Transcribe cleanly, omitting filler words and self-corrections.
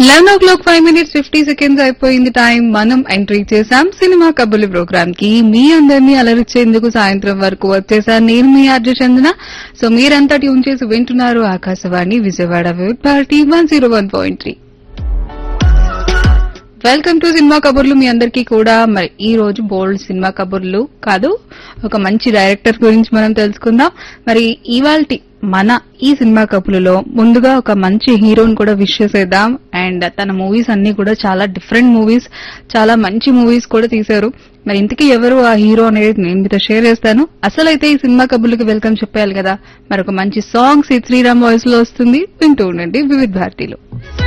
11:05 50 అయిపోయింది టైం. మనం ఎంట్రీ చేశాం సినిమా కబుర్లు ప్రోగ్రామ్ కి. మీ అందరినీ అలరించేందుకు సాయంత్రం వరకు వచ్చేసాను నేను, మీ ఆర్జే చందన. సో మీరంతా ట్యూన్ చేసి వింటున్నారు Akashvani Vijayawada Vividh Bharati 101.3. Welcome to cinema కబుర్లు. మీ అందరికీ కూడా మరి ఈ రోజు బోల్డ్ సినిమా కబుర్లు కాదు, ఒక మంచి డైరెక్టర్ గురించి మనం తెలుసుకుందాం. మరి ఇవాల్టి మన ఈ సినిమా కబుర్లలో ముందుగా ఒక మంచి హీరోని కూడా విష్ చేసేద్దాం. అండ్ తన మూవీస్ అన్ని కూడా చాలా డిఫరెంట్ మూవీస్, చాలా మంచి మూవీస్ కూడా తీశారు. మరి ఇంతకీ ఎవరు ఆ హీరో అనేది నేను మీతో షేర్ చేస్తాను. అసలైతే ఈ సినిమా కబుర్లకి వెల్కమ్ చెప్పాలి కదా, మరి ఒక మంచి సాంగ్ శ్రీరామ్ వాయిస్ లో వస్తుంది, వింటూ ఉండండి వివిధ భారతిలో.